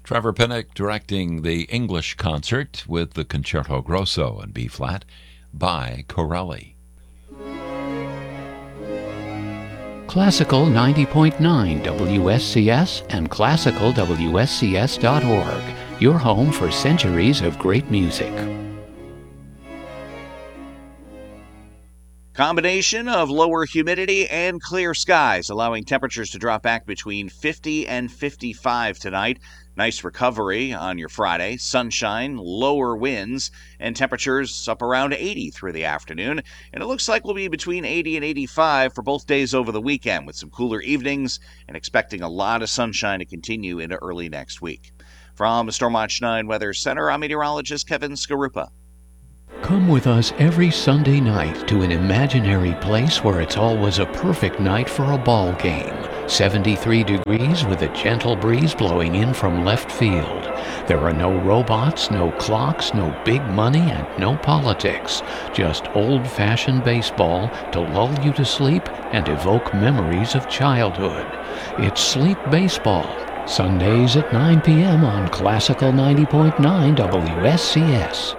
Trevor Pinnock directing the English concert with the Concerto Grosso in B-flat by Corelli. Classical 90.9 WSCS and classicalwscs.org, your home for centuries of great music. Combination of lower humidity and clear skies, allowing temperatures to drop back between 50 and 55 tonight. Nice recovery on your Friday. Sunshine, lower winds, and temperatures up around 80 through the afternoon. And it looks like we'll be between 80 and 85 for both days over the weekend, with some cooler evenings and expecting a lot of sunshine to continue into early next week. From the Stormwatch 9 Weather Center, I'm meteorologist Kevin Skarupa. Come with us every Sunday night to an imaginary place where it's always a perfect night for a ball game. 73 degrees with a gentle breeze blowing in from left field. There are no robots, no clocks, no big money, and no politics. Just old-fashioned baseball to lull you to sleep and evoke memories of childhood. It's Sleep Baseball, Sundays at 9 p.m. on Classical 90.9 WSCS.